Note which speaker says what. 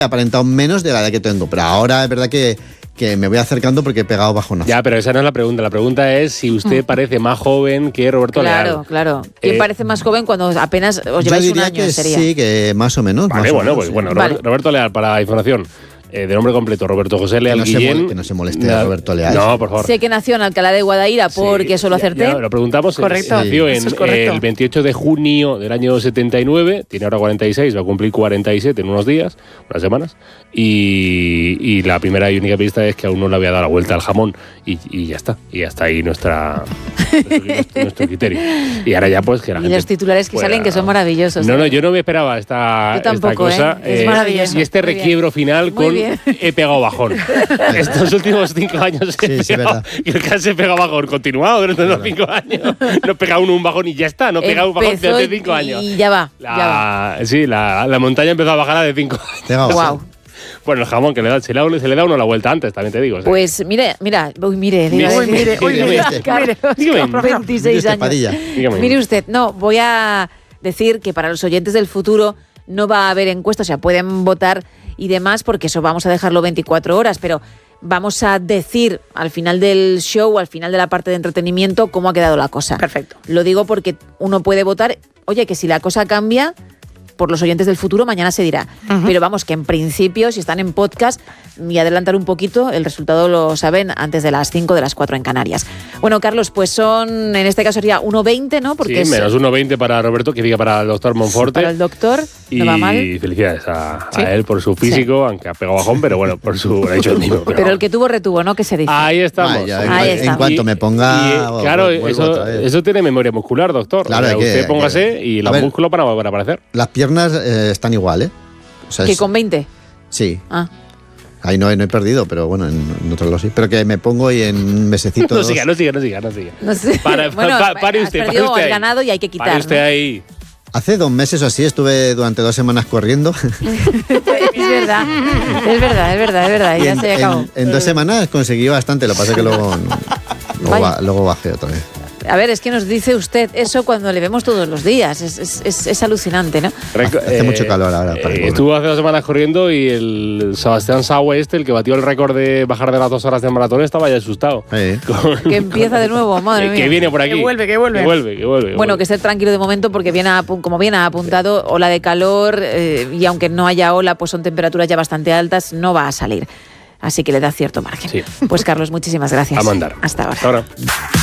Speaker 1: he aparentado menos de la edad que tengo, pero ahora es verdad que me voy acercando porque he pegado bajonazo.
Speaker 2: Ya, pero esa no es la pregunta. La pregunta es si usted parece más joven que Roberto Leal.
Speaker 3: Claro. ¿Quién parece más joven cuando apenas os lleváis un año?
Speaker 1: Que
Speaker 3: sería?
Speaker 1: Sí, que más o menos.
Speaker 2: Vale,
Speaker 1: vale.
Speaker 2: Roberto Leal, para la información. De nombre completo, Roberto José Leal Guillén.
Speaker 1: Que no se moleste a Roberto Leal.
Speaker 2: No, por favor.
Speaker 3: Sé que nació en Alcalá de Guadaira porque solo acerté.
Speaker 2: Ya lo preguntamos.
Speaker 3: Correcto.
Speaker 2: Nació
Speaker 3: correcto.
Speaker 2: el 28 de junio del año 79, tiene ahora 46, va a cumplir 47 en unos días, unas semanas. Y la primera y única pista es que aún no le había dado la vuelta al jamón. Y ya está. Y hasta ahí nuestro criterio. Y ahora ya pues que la gente...
Speaker 3: Y los titulares que salen que son maravillosos.
Speaker 2: No, yo no me esperaba esta cosa.
Speaker 3: Es maravilloso.
Speaker 2: Y este requiebro final con he pegado bajón. Estos últimos 5 años y el que se pega bajón continuado durante los 5 años. No pega un bajón y ya está. No pega un bajón de hace 5 años.
Speaker 3: Y ya va.
Speaker 2: Sí, la montaña empezó a bajar de 5 años.
Speaker 3: Wow.
Speaker 2: Bueno, el jamón, que se le da uno la vuelta antes, también te digo. ¿Sí?
Speaker 3: Pues mire. 26 años. Mire usted, voy a decir que para los oyentes del futuro no va a haber encuestas, o sea, pueden votar y demás, porque eso vamos a dejarlo 24 horas, pero vamos a decir al final del show, al final de la parte de entretenimiento, cómo ha quedado la cosa.
Speaker 4: Perfecto.
Speaker 3: Lo digo porque uno puede votar, oye, que si la cosa cambia, por los oyentes del futuro, mañana se dirá. Uh-huh. Pero vamos, que en principio, si están en podcast, y adelantar un poquito, el resultado lo saben antes de las 5, de las 4 en Canarias. Bueno, Carlos, pues en este caso sería 1,20, ¿no? Porque
Speaker 2: sí, menos 1,20 para Roberto, que diga para el doctor Monforte.
Speaker 3: Para el doctor, no va mal.
Speaker 2: Y felicidades a él por su físico, aunque ha pegado bajón, pero bueno, por su... Ha hecho el mismo.
Speaker 3: Pero el que tuvo retuvo, ¿no? Que se dice.
Speaker 2: Ahí estamos.
Speaker 1: En cuanto me ponga...
Speaker 2: claro, eso tiene memoria muscular, doctor.
Speaker 1: Claro,
Speaker 2: usted póngase y los músculos van a aparecer.
Speaker 1: Las piernas están igual, ¿eh? O sea,
Speaker 3: ¿Que con 20?
Speaker 1: Sí. Ahí no he perdido, pero bueno, en otros lo sí. Pero que me pongo y en un mesecito...
Speaker 2: No siga.
Speaker 3: No sé.
Speaker 2: Pare usted,
Speaker 3: has ganado y hay que quitar.
Speaker 2: Pare usted ahí.
Speaker 1: Hace 2 meses o así estuve durante 2 semanas corriendo.
Speaker 3: Es verdad. Ya se acabó.
Speaker 1: En 2 semanas conseguí bastante, lo que pasa es que luego bajé otra vez.
Speaker 3: A ver, es que nos dice usted eso cuando le vemos todos los días. Es alucinante, ¿no?
Speaker 1: Hace mucho calor ahora.
Speaker 2: Estuvo hace 2 semanas corriendo y el Sebastián Saue el que batió el récord de bajar de las 2 horas de maratón, estaba ya asustado.
Speaker 3: Que empieza de nuevo, madre mía.
Speaker 2: Que viene por aquí.
Speaker 4: Que vuelve.
Speaker 3: Bueno, que esté tranquilo de momento porque como bien ha apuntado, ola de calor y aunque no haya ola, pues son temperaturas ya bastante altas, no va a salir. Así que le da cierto margen. Sí. Pues Carlos, muchísimas gracias.
Speaker 2: A mandar.
Speaker 3: Hasta ahora.
Speaker 2: Hasta ahora.